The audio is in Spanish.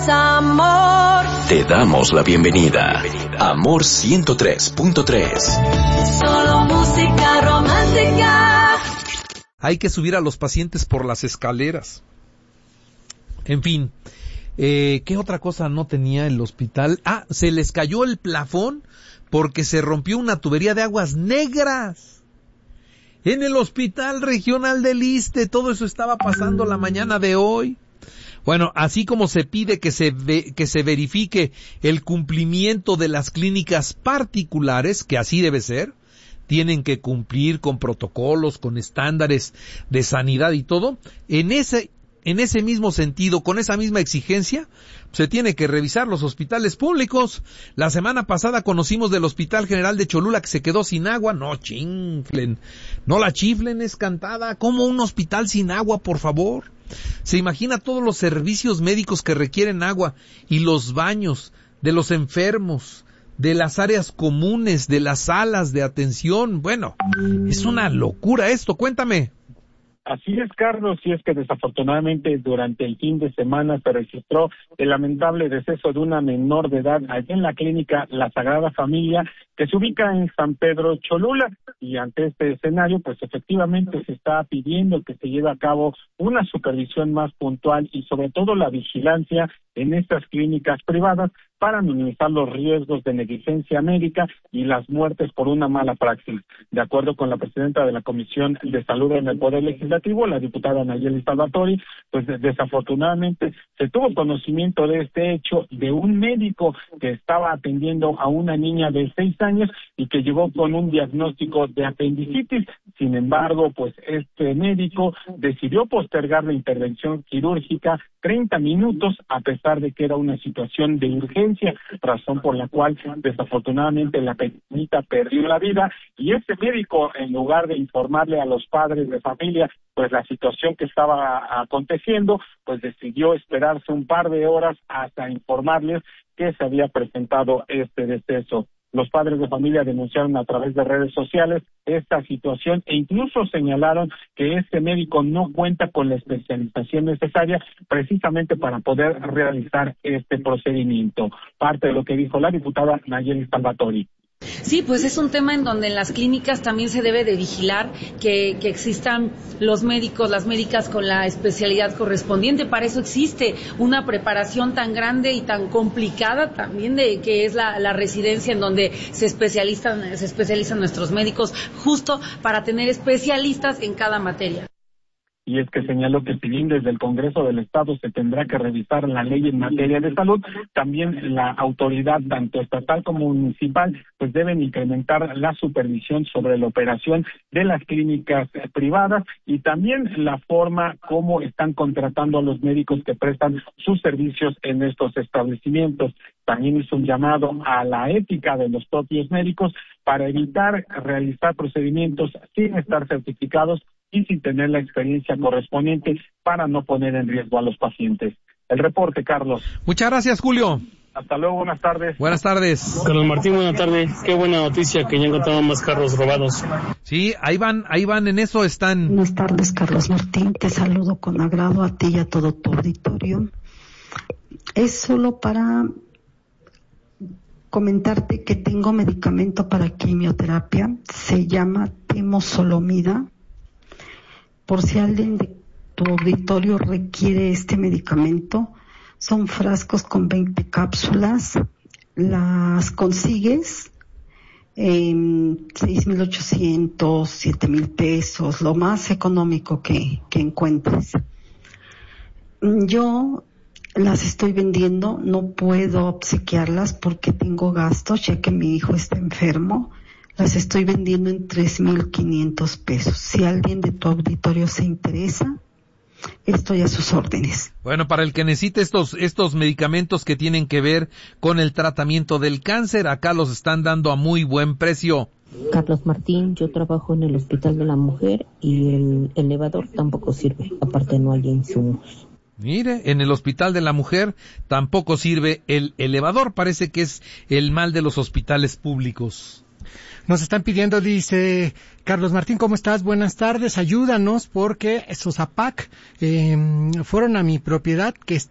Amor. Te damos la bienvenida. Amor 103.3. Solo música romántica. Hay que subir a los pacientes por las escaleras. En fin, ¿qué otra cosa no tenía el hospital? Se les cayó el plafón porque se rompió una tubería de aguas negras. En el Hospital Regional del Iste, todo eso estaba pasando la mañana de hoy. Bueno, así como se pide que se verifique el cumplimiento de las clínicas particulares, que así debe ser, tienen que cumplir con protocolos, con estándares de sanidad y todo, en ese mismo sentido, con esa misma exigencia, se tiene que revisar los hospitales públicos. La semana pasada conocimos del Hospital General de Cholula que se quedó sin agua. No chinflen, no la chiflen, es cantada. ¿Cómo un hospital sin agua, por favor? Se imagina todos los servicios médicos que requieren agua y los baños de los enfermos, de las áreas comunes, de las salas de atención. Bueno, es una locura esto, cuéntame. Así es, Carlos, y es que desafortunadamente durante el fin de semana se registró el lamentable deceso de una menor de edad allí en la clínica La Sagrada Familia, que se ubica en San Pedro Cholula, y ante este escenario, pues efectivamente se está pidiendo que se lleve a cabo una supervisión más puntual y sobre todo la vigilancia en estas clínicas privadas para minimizar los riesgos de negligencia médica y las muertes por una mala praxis. De acuerdo con la presidenta de la Comisión de Salud en el Poder Legislativo, la diputada Nayeli Salvatori, pues desafortunadamente se tuvo conocimiento de este hecho de un médico que estaba atendiendo a una niña de 6 años y que llegó con un diagnóstico de apendicitis. Sin embargo, pues este médico decidió postergar la intervención quirúrgica 30 minutos a pesar de que era una situación de urgencia, razón por la cual desafortunadamente la pequeñita perdió la vida, y ese médico, en lugar de informarle a los padres de familia pues la situación que estaba aconteciendo, pues decidió esperarse un par de horas hasta informarles que se había presentado este deceso. Los padres de familia denunciaron a través de redes sociales esta situación e incluso señalaron que este médico no cuenta con la especialización necesaria precisamente para poder realizar este procedimiento. Parte de lo que dijo la diputada Nayeli Salvatori. Sí, pues es un tema en donde en las clínicas también se debe de vigilar que existan los médicos, las médicas con la especialidad correspondiente. Para eso existe una preparación tan grande y tan complicada también de que es la residencia en donde se especializan nuestros médicos, justo para tener especialistas en cada materia. Y es que señaló que si bien desde el Congreso del Estado se tendrá que revisar la ley en materia de salud, también la autoridad, tanto estatal como municipal, pues deben incrementar la supervisión sobre la operación de las clínicas privadas y también la forma como están contratando a los médicos que prestan sus servicios en estos establecimientos. También hizo un llamado a la ética de los propios médicos para evitar realizar procedimientos sin estar certificados y sin tener la experiencia correspondiente para no poner en riesgo a los pacientes. El reporte, Carlos. Muchas gracias, Julio. Hasta luego, buenas tardes. Buenas tardes. Carlos Martín, buenas tardes. Qué buena noticia que ya encontraron más carros robados. Sí, ahí van, en eso están. Buenas tardes, Carlos Martín. Te saludo con agrado a ti y a todo tu auditorio. Es solo para comentarte que tengo medicamento para quimioterapia. Se llama temozolomida. Por si alguien de tu auditorio requiere este medicamento, son frascos con 20 cápsulas, las consigues en 6,800, 7,000 pesos, lo más económico que encuentres. Yo las estoy vendiendo, no puedo obsequiarlas porque tengo gastos, ya que mi hijo está enfermo. Las estoy vendiendo en 3,500 pesos. Si alguien de tu auditorio se interesa, estoy a sus órdenes. Bueno, para el que necesite estos medicamentos que tienen que ver con el tratamiento del cáncer, acá los están dando a muy buen precio. Carlos Martín, yo trabajo en el Hospital de la Mujer y el elevador tampoco sirve, aparte no hay insumos. Mire, en el Hospital de la Mujer tampoco sirve el elevador, parece que es el mal de los hospitales públicos. Nos están pidiendo, dice Carlos Martín, ¿cómo estás? Buenas tardes, ayúdanos porque Sosapac fueron a mi propiedad que está